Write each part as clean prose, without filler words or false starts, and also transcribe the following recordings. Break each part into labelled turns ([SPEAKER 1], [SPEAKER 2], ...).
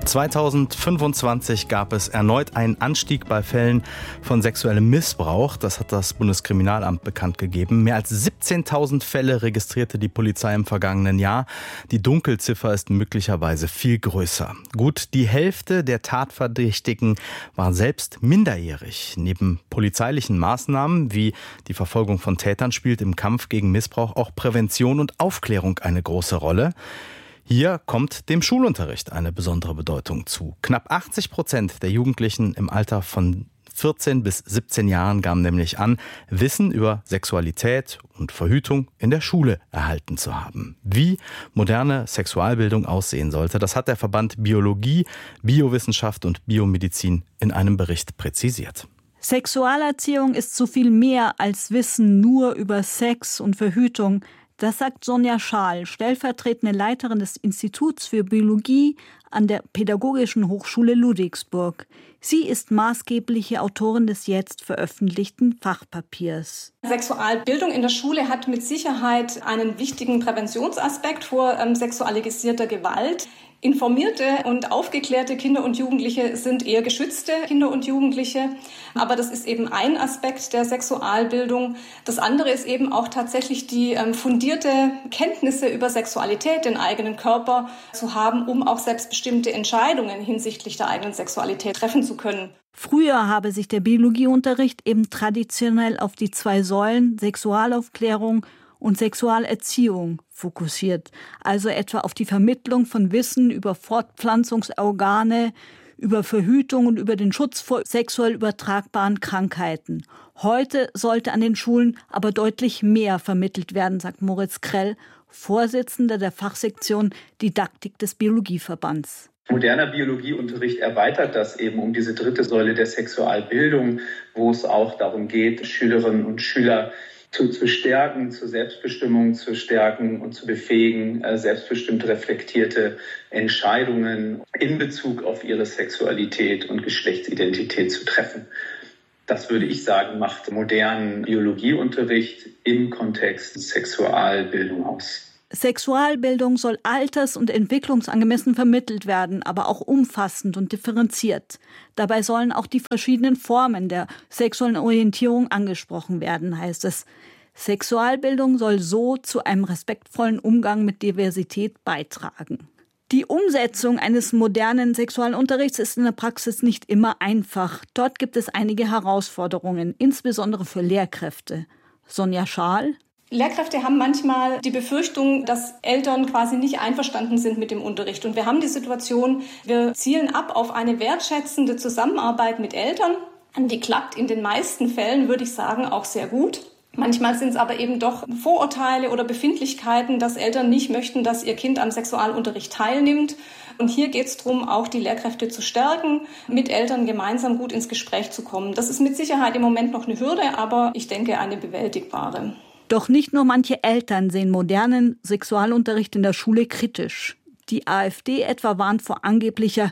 [SPEAKER 1] 2025 gab es erneut einen Anstieg bei Fällen von sexuellem Missbrauch. Das hat das Bundeskriminalamt bekannt gegeben. Mehr als 17.000 Fälle registrierte die Polizei im vergangenen Jahr. Die Dunkelziffer ist möglicherweise viel größer. Gut die Hälfte der Tatverdächtigen war selbst minderjährig. Neben polizeilichen Maßnahmen wie die Verfolgung von Tätern spielt im Kampf gegen Missbrauch auch Prävention und Aufklärung eine große Rolle. Hier kommt dem Schulunterricht eine besondere Bedeutung zu. Knapp 80% der Jugendlichen im Alter von 14 bis 17 Jahren gaben nämlich an, Wissen über Sexualität und Verhütung in der Schule erhalten zu haben. Wie moderne Sexualbildung aussehen sollte, das hat der Verband Biologie, Biowissenschaft und Biomedizin in einem Bericht präzisiert.
[SPEAKER 2] Sexualerziehung ist so viel mehr als Wissen nur über Sex und Verhütung. Das sagt Sonja Schaal, stellvertretende Leiterin des Instituts für Biologie an der Pädagogischen Hochschule Ludwigsburg. Sie ist maßgebliche Autorin des jetzt veröffentlichten Fachpapiers.
[SPEAKER 3] Sexualbildung in der Schule hat mit Sicherheit einen wichtigen Präventionsaspekt vor sexualisierter Gewalt. Informierte und aufgeklärte Kinder und Jugendliche sind eher geschützte Kinder und Jugendliche. Aber das ist eben ein Aspekt der Sexualbildung. Das andere ist eben auch tatsächlich die fundierte Kenntnisse über Sexualität, den eigenen Körper zu haben, um auch selbstbestimmte Entscheidungen hinsichtlich der eigenen Sexualität treffen zu können.
[SPEAKER 2] Früher habe sich der Biologieunterricht eben traditionell auf die zwei Säulen Sexualaufklärung und Sexualerziehung fokussiert, also etwa auf die Vermittlung von Wissen über Fortpflanzungsorgane, über Verhütung und über den Schutz vor sexuell übertragbaren Krankheiten. Heute sollte an den Schulen aber deutlich mehr vermittelt werden, sagt Moritz Krell, Vorsitzender der Fachsektion Didaktik des Biologieverbands.
[SPEAKER 4] Moderner Biologieunterricht erweitert das eben um diese dritte Säule der Sexualbildung, wo es auch darum geht, Schülerinnen und Schüler zu stärken, zur Selbstbestimmung zu stärken und zu befähigen, selbstbestimmt reflektierte Entscheidungen in Bezug auf ihre Sexualität und Geschlechtsidentität zu treffen. Das würde ich sagen, macht modernen Biologieunterricht im Kontext Sexualbildung aus.
[SPEAKER 2] Sexualbildung soll alters- und entwicklungsangemessen vermittelt werden, aber auch umfassend und differenziert. Dabei sollen auch die verschiedenen Formen der sexuellen Orientierung angesprochen werden, heißt es. Sexualbildung soll so zu einem respektvollen Umgang mit Diversität beitragen. Die Umsetzung eines modernen Sexualunterrichts ist in der Praxis nicht immer einfach. Dort gibt es einige Herausforderungen, insbesondere für Lehrkräfte. Sonja Schaal.
[SPEAKER 3] Lehrkräfte haben manchmal die Befürchtung, dass Eltern quasi nicht einverstanden sind mit dem Unterricht. Und wir haben die Situation, wir zielen ab auf eine wertschätzende Zusammenarbeit mit Eltern. Die klappt in den meisten Fällen, würde ich sagen, auch sehr gut. Manchmal sind es aber eben doch Vorurteile oder Befindlichkeiten, dass Eltern nicht möchten, dass ihr Kind am Sexualunterricht teilnimmt. Und hier geht es darum, auch die Lehrkräfte zu stärken, mit Eltern gemeinsam gut ins Gespräch zu kommen. Das ist mit Sicherheit im Moment noch eine Hürde, aber ich denke eine bewältigbare.
[SPEAKER 2] Doch nicht nur manche Eltern sehen modernen Sexualunterricht in der Schule kritisch. Die AfD etwa warnt vor angeblicher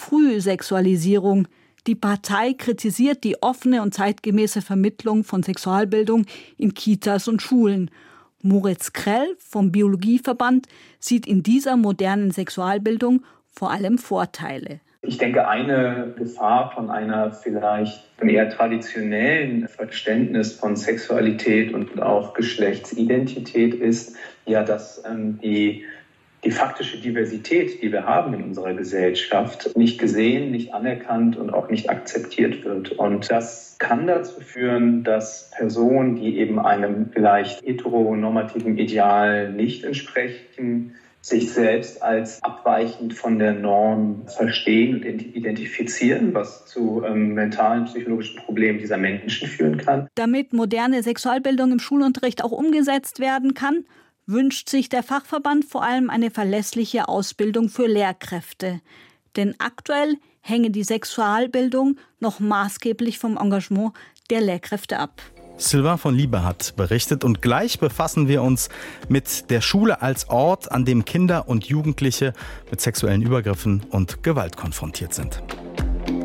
[SPEAKER 2] Frühsexualisierung. Die Partei kritisiert die offene und zeitgemäße Vermittlung von Sexualbildung in Kitas und Schulen. Moritz Krell vom Biologieverband sieht in dieser modernen Sexualbildung vor allem Vorteile.
[SPEAKER 4] Ich denke, eine Gefahr von einer vielleicht eher traditionellen Verständnis von Sexualität und auch Geschlechtsidentität ist ja, dass die faktische Diversität, die wir haben in unserer Gesellschaft, nicht gesehen, nicht anerkannt und auch nicht akzeptiert wird. Und das kann dazu führen, dass Personen, die eben einem vielleicht heteronormativen Ideal nicht entsprechen, sich selbst als abweichend von der Norm verstehen und identifizieren, was zu mentalen, psychologischen Problemen dieser Menschen führen kann.
[SPEAKER 2] Damit moderne Sexualbildung im Schulunterricht auch umgesetzt werden kann, wünscht sich der Fachverband vor allem eine verlässliche Ausbildung für Lehrkräfte. Denn aktuell hänge die Sexualbildung noch maßgeblich vom Engagement der Lehrkräfte ab.
[SPEAKER 1] Sylvain von Liebe hat berichtet und gleich befassen wir uns mit der Schule als Ort, an dem Kinder und Jugendliche mit sexuellen Übergriffen und Gewalt konfrontiert sind.